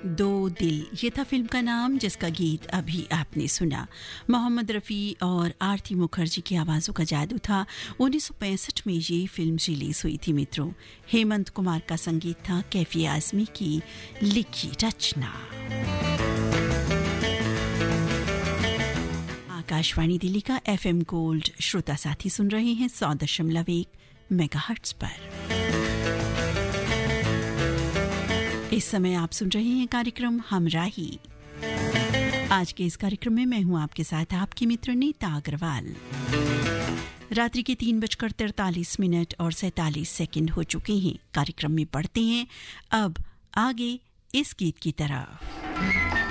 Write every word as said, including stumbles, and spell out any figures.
दो दिल, ये था फिल्म का नाम जिसका गीत अभी आपने सुना। मोहम्मद रफ़ी और आरती मुखर्जी की आवाज़ों का जादू था। उन्नीस सौ पैंसठ में ये फिल्म रिलीज हुई थी मित्रों। हेमंत कुमार का संगीत था, कैफी आज़मी की लिखी रचना। आकाशवाणी दिल्ली का एफएम गोल्ड श्रोता साथी सुन रहे हैं सौ दशमलव एक मेगाहर्ट्ज पर। इस समय आप सुन रहे हैं कार्यक्रम हमराही। आज के इस कार्यक्रम में मैं हूं आपके साथ आपकी मित्र नीता अग्रवाल। रात्रि के तीन बजकर तिरतालीस मिनट और सैतालीस सेकंड हो चुके हैं। कार्यक्रम में बढ़ते हैं अब आगे इस गीत की तरफ।